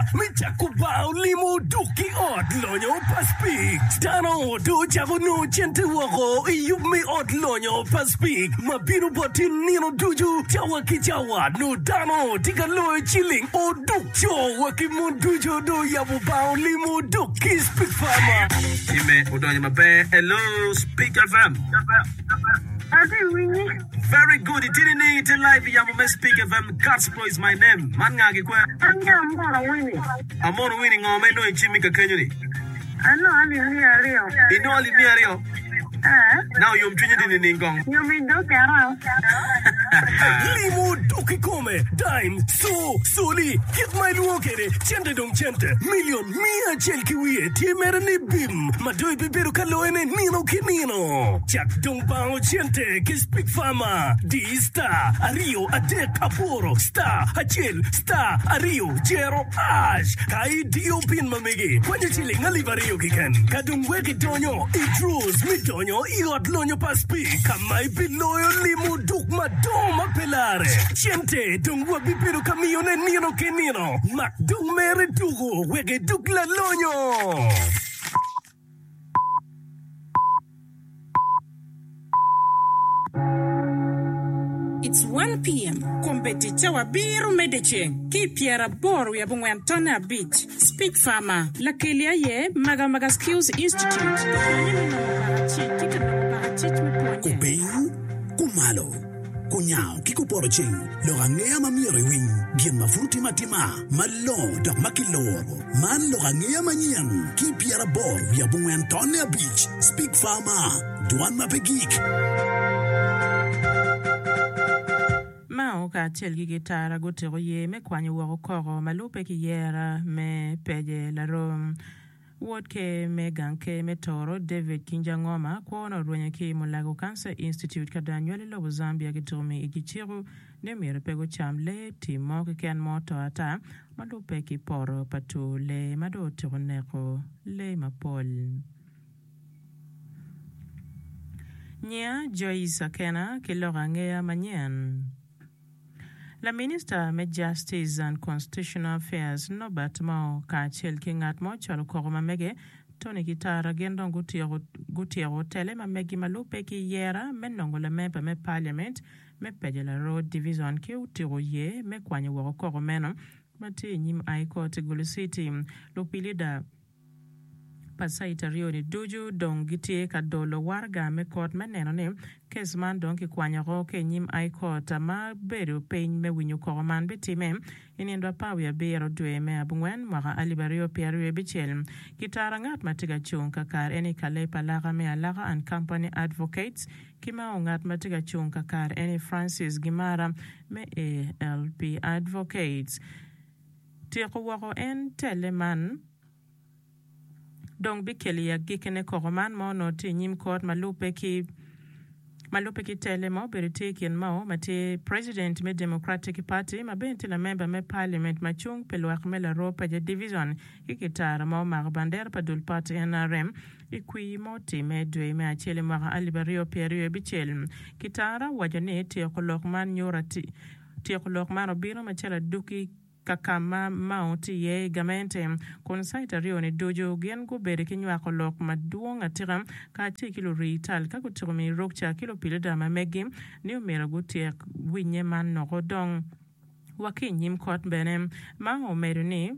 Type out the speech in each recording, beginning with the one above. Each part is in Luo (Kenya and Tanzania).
Michakuba limo duki od lonyo paspik. Dano do chavo no chente wako yumi od lonyo paspik. Mabino boti nino duju chawa kichawa no dano tika loe chilling o dukcho waki mo dujo do yabu bao limo duki speak farmer. Ime udonye mabe. Hello, Speak FM. Very good. It didn't need to live. Yamu Speak FM. Godspro is my name. Man ngagi kwa. I'm on winning. I'm no Jimmy Kakanyuri. I know I'm in Rio. You know I'm in Rio. Now you're drinking in Ningong. You mean don't get around? Limo duki come. Dime. Soli. Get my luokere. Chente dong chente. Million. Mia chelki wie. Timerani bim. Madoi beberu kaloene nino kinino. Chak dong pao chente. Speak farmer. Di star. Ario ade kaporo. Star. Hachel. Star. Ario. Jero ash. Kai dio pin mamigi. Kwanye chili ngalivario kikan. Kadung weki donyo. Idrus midonyo. Iot lonyo paspi. Kamai biloyo limo duk madoma pelare. Chente. Dung wabipiru kamione nino kinino. Mak dung mere dugo. Wege duk la lonyo. It's 1 p.m. Kompeticha wa biru medecheng. Ki Pierre Boru ya bungwe Antona Beach. Speak Farmer. Lakelia ye Maga Skills Institute. Kubeu, kumalo, kunyao, kikuporo ching, lorangea mamiri wing, gien mafuti matima, malo, dak makiloro, man lorangea manyan, ki Pierre Boru ya bungwe Antona Beach. Speak Farmer, duan mapegik. Mao ka tel gi gitara gotero ye me kwanyo wako koro malupe ki yera me peje la rom wot ke me ganke me toro David Kinjangoma kwono rwenye ki Mulago Cancer Institute kadanywele lobo Zambia gitome igichiru ne mere pego chamle timo ke ken moto ata malupe ki poro patu le mado tironeko le mapol Nya Joyce Akena ki lorangea manyen La Minister of Justice and Constitutional Affairs Norbert Mao ka chel kingat mo chalo koroma mege Tony Gitara gendon gutiero tele ma megi malupe ki yera menongo la member me parliament me pejela road division ki utiro ye me kwanye wako koromeno mati nyim ai court City lupilida Pasaita Rio ni Duju dong gitie ka dolo warga me court maneno ne kesman dong ki kwanya roke nyim ai court ma beru pein me winyu koroman betime inendo pawi abero dwe me abungwen mara alibario pierre bichel kitara ngat matiga chung kakar eni kale palaga me alaga and company advocates kima ngat matiga chung kakar eni Francis Gimara me ALP advocates tiko wako en teleman Dong bikeli ya gikene koroman mo no ti nyim court malupe ki tele mo berite kin mo mate president me Democratic Party mabenti la member me parliament machung pelwak me la ropa je division kikitara mo marbander padul party NRM ikwi mo ti me dwe me achele mara alibario Pierre bichel kitara wajane ti kolokman nyorati ti kolokman obiro machela duki kakama mauti ye gamente kon saita rio ni dojo gen go bere kinywa kolok maduong atiram ka kilo rital ka kutomi rokcha kilo pilida ma megim ni umera gutie winye man no godong wakinyim kot benem ma omeruni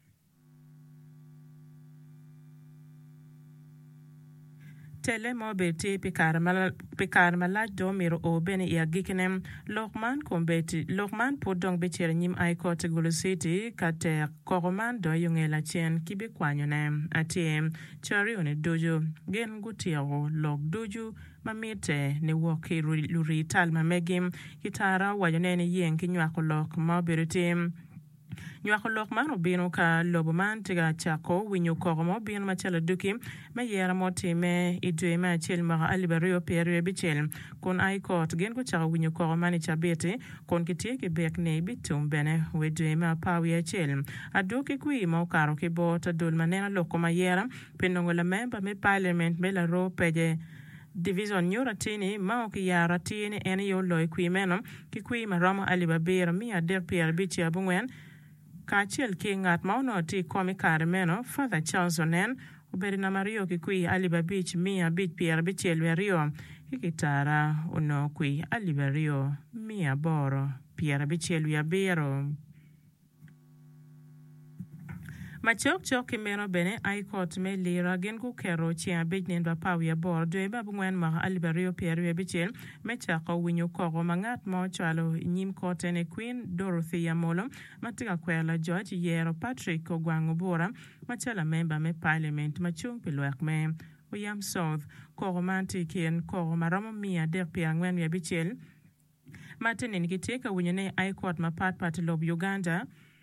tele mo beti pikar malaj do miro o bene ya gikinem lokman podong becher nyim ai court City kate koroman do yungela chen kibe kwanyo ne atiem chari one dojo gen gutiero log dojo mamite ne woki luri tal mamegim kitara wajone ne yen kinywa ko lok mo beretim Nyako lok man obino ka lobo man tiga chako winyo koromo bino machala duki me yera moti me idwe me achil mara alibario Pierre bichel kon ai court gen ko chaka winyo koromani chabete kon kitie ke bek ne bitum bene wedwe me apawi achil adoke kui ma ukaro ki bota dul manena loko ma yera penongo la member me parliament me la ro peje division nyora tini mao ki yara tini eni yo loy kui menom ki kui ma rama alibabira mi ader Pierre bichi abungwen kaachiel ki ng'at ma onoti komi kare meno Father Charles Onen obedo namba ariyo ki kwi alip abich mia abich piero auchiel wi ariyo ki kitara ono kwi alip ariyo mia aboro piero auchiel wi abiro. Machok kimeno bene High Court me lira gen ku kero chia bej nendo pawi abor dwe babu ngwen ma alibario piero abichiel me chako winyo kogo mangat mo chalo nyim kote ne Queen Dorothy Amolo matiga kwela George Yero Patrick Ogwango Bora machala member me parliament machung pilwek me William South kogo manti kien kogo maromo mia dek pia ngwen wi abichiel matene nikiteka winyo ne High Court mapat lob Uganda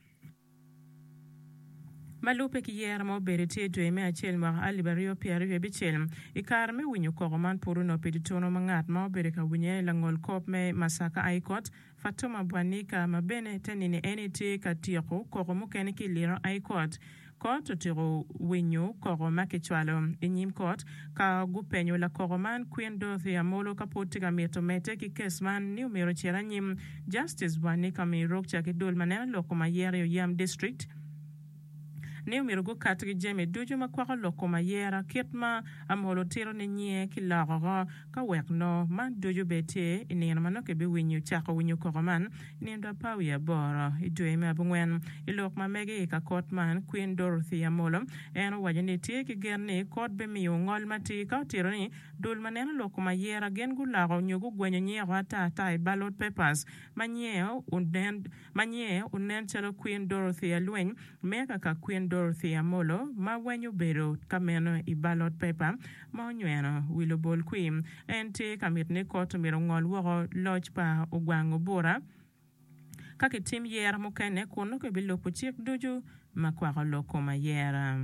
Malupe ki yer mo berete dwe me achiel ma alibario piero abichiel ikar me winyo kogo man puru no peditono mangat ma obere ka winye langol kop me Masaka High Court Fatuma Bwanika mabene tenini NT katioko kogo mukene ki liro High Court Court otiro winyo kogo makichwalo inyim court ka gupenyo la kogo man Queen Dorothy Amolo kapotika mete ki kes man ni umero chera nyim Justice Bwanika mi rokcha ki dul manena loko mayere Yam District ne umirugo katri jeme dojo makwaka loko mayera kitma amolo tiro ne nye ki lagogo ka wekno man dojo bete inena manoke be winyo chako winyo kogoman inenda pawi aboro idwe me abungwen ilok mamege ka court man Queen Dorothy Amolo eno wajane tie ki gerne court be miyo ngol mati ka tiro ni dul manena loko mayera gen gu lago nyogo gwenyo nye wata tai ballot papers manye unen chalo Queen Dorothy alwen meka ka Queen Dorothy Amolo ma wenyo bero kameno I ballot paper ma onyweno wilo bol queen ente kamitne koto miro ngol woko lodge pa Ogwango Bora kake tim yer mukene kuno ke bilopo chik dojo makwako loko mayera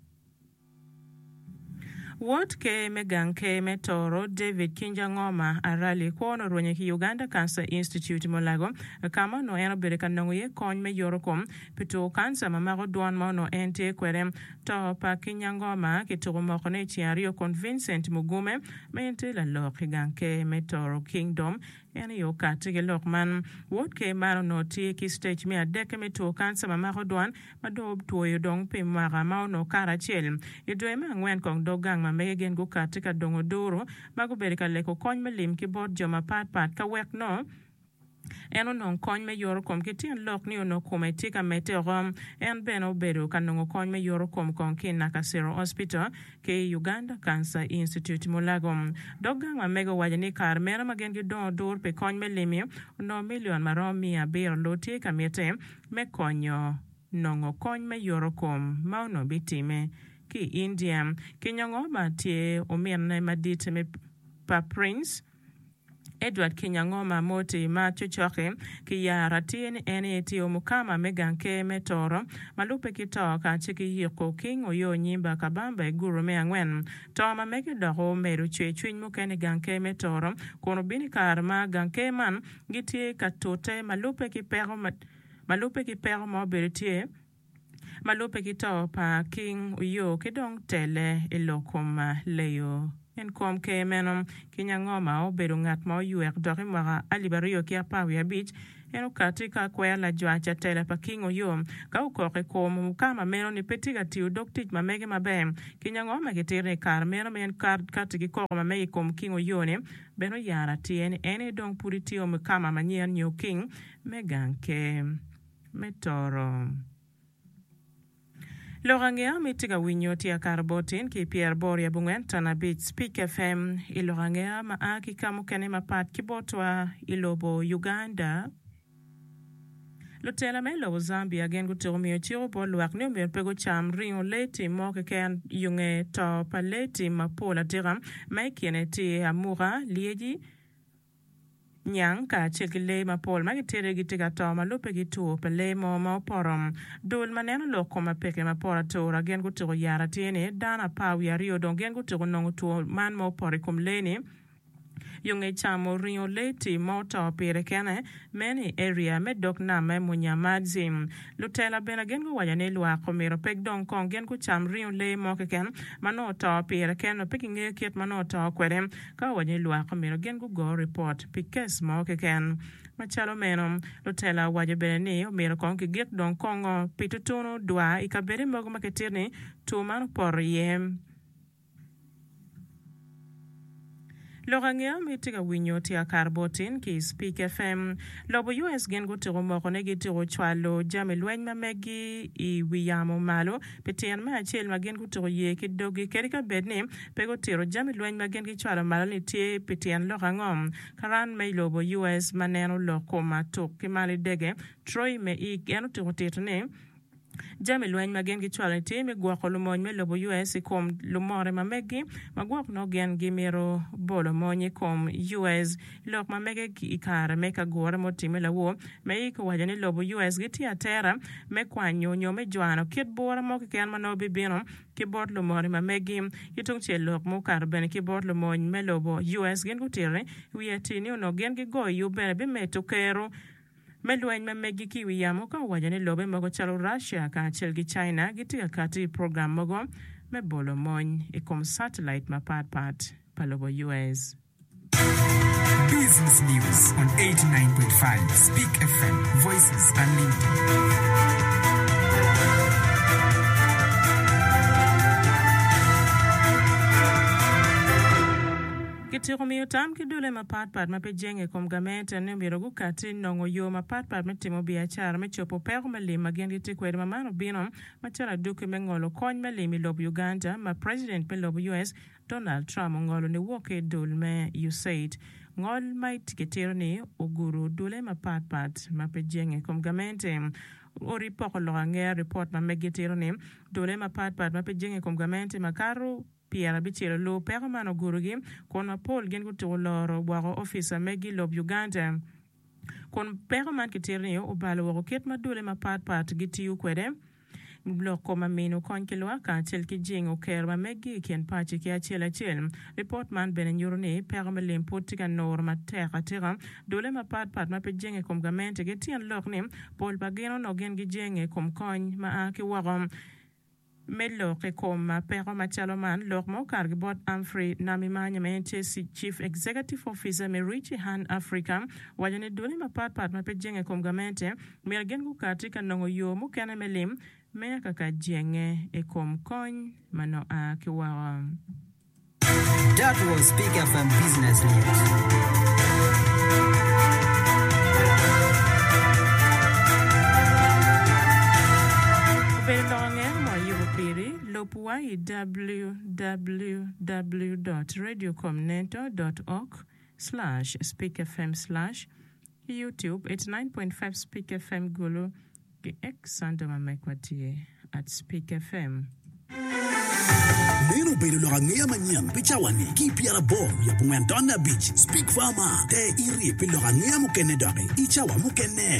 Wot ke megang ke metoro David Kinjangoma arali kono ronye ki Uganda Cancer Institute molago kama no eno bere kanongo ye kony me yorokom pito kansa mamago duan mo no ente kwerem to pa Kinjangoma kitoko moko ne chiario kon Vincent Mugume mente la loki ganke metoro Kingdom ene yo katige lokman wot ke maro no tie ki stage me adeke me to kansa mamago duan madob tuoyo dong pe mara mao no karachel idwe me ngwen kong dogang megen go katika dongo doro mago berika leko kony melim ki bot joma pat ka wek no eno non kony me yoro kom kitien lok ni ono kome tika mete rom en beno bedo kanongo kony me yoro kom kin Nakasero Hospital ke Uganda Cancer Institute molagom dogang ma mego wajani kar mera magen gi don dor pe kony melimi no million marom mia ber lo tika mete me konyo nongo kony me yoro kom ma ono bitime ki India Kinyangoma tie omierne madite me pa Prince Edward Kinyangoma moti ma chochoke ki yara tien ene ti omukama meganke metoro malupe kitoka chiki yiko king oyo nyimba kabamba guru me angwen to ma mege doho meru chwechwiny mukene ganke metoro kono bini karma ganke man gitie katote malupe ki pero mo beritie Malupe kito pa king uyo kidong tele ilokum leyo. En kom ke menom Kinyangoma obedo ngat mo yuek doki mwaka alibario kia pawi abich eno katika kwea la juacha tele pa king uyo ka ukoke komu mukama meno ni petiga tiu doktich mamege mabem Kinyangoma kitire kar meno men kar katiki koko mamege kom king uyo ni beno yara tieni ene dong puriti o mukama manyen nyo king meganke metoro Lorangea mitiga winyo tia karbotin ki Pierre Boria bungwen tana bit Speak FM ilorangea maaki kamukene mapat kibotwa ilobo Uganda Lutela me lo Zambia gen guturmi ochiro bol wakne me pego cham ringo leti mo ke ken yunge to paleti mapola diram mai kene ti amura lieji Nyang ka chilkile mapol magitere gitiga to malupe gitu pele mo porom dul maneno loko mapeke mapora to ragen gutiro yara tiene dana pawi ario don gen gutiro nongo to man mo pore kum leni yung e chamo ringo leti moto pire kene many area medok na me munyamadzim lutela bena gen go wajane lwa komiro pek don kong gen ku cham ringo le moke ken mano to pire ken pekinge kiet mano to kwere ka wajane lwa komiro gen go report pikes moke ken machalo menom lutela waje bene omiro kong ki get don kongo pitutuno dwa ikabere mogo maketirni tuman por yem Lorangea mitiga winyo tia karbotin ki Speak FM lobo US gen go tiro moko negiti go chwalo jame lweny mamegi I wiyamo malo petien ma achel magen go tiro ye ki dogi kerika bedni pego tiro jame lweny magen ki chwalo malo ni tie petien lorangom karan me lobo US maneno loko matok ki mali dege Troy me I geno tiro titone Jame lweny magen gi chwalo ti me gwako lumony me lobo US kom lumore mamegi magwak no gen gi miro bolo monye kom US lok mamege ki ikare me ka gore motime lawo me iko wajani lobo US gi ti atera me kwanyo nyo me jwano kit bora mo ken mano bibino ki bot lumore mamegi kitung che lok mo kar ben ki bot lumony me lobo US gen gutire wiati ni no gen gi go yu bene be meto kero Melweny mamegi ki wiyamo ka wajane lobe mogo chalo Russia ka chelgi China gitiga kati program mogo me bolo mony ikom satellite mapat palobo US. Business News on 89.5 Speak FM Voices Unlimited. Kitiro miyo tam kidule mapat mapejenge kom gamente ne mirogu kati nongo yo mapat metimo biachara mechopo peko malim magendi tikwede mamano bino machala duke mengolo kony malim ilob Uganda ma president me lob US Donald Trump ngolo ne woke dul me USAID ngol mait kitiro ni uguru dule mapat mapejenge kom gamente ori poko lorange report mamegitiro ni dule mapat mapejenge kom gamente makaru Pierre Bichiro lo permano gurugi kono Paul gen gutu loro bwaro officer megi lob Uganda kon perman kitirni o balo woro ket madule mapat giti ukwede bloko mamino konkilwa ka tel ki jingo kerma megi ken pachi ki achel report man benen yurni permelim potika norma tera dole mapat mapejenge kom gamente getian lokni Paul bageno no gen gijenge kom kony ma aki warom Melo ke koma pero machalo man lok mo kargbot Amfrey Namimanya mente si Chief Executive Officer me Richie Han Africa wajane dole mapat mapejenge kom gamente mergen gu katika nongo yo mo kana melim me kaka jenge e kom kony mano a kiwa. That was Speak FM Business News. Lopuai www.radiocomneto.org/speakfm/YouTube 89.5 Speak FM Gulu ke Xander Mamekwatie at Speak FM. Neno pelo ngea manyang pichawani ki piara bo ya Bongwantana Beach Speak Farmer te iri pelo ngea mukene dare ichawa mukene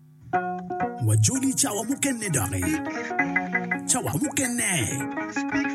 Wajuli chawa mukene dare chawa mukene